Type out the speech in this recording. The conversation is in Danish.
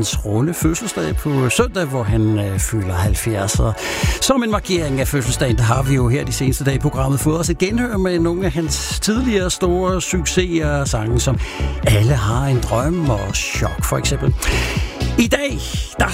hans runde fødselsdag på søndag, hvor han fylder 70. Og som en markering af fødselsdagen, der har vi jo her de seneste dage i programmet fået os et genhør med nogle af hans tidligere store succeser, sange som Alle har en drøm og Chok for eksempel. I dag, der